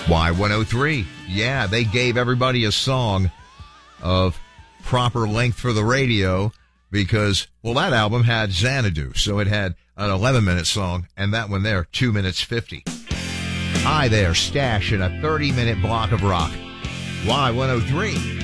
Y103. Yeah, they gave everybody a song of proper length for the radio because, well, that album had Xanadu, so it had an 11-minute song, and that one there, 2 minutes 50. Hi there, Stash in a 30-minute block of rock. Y103.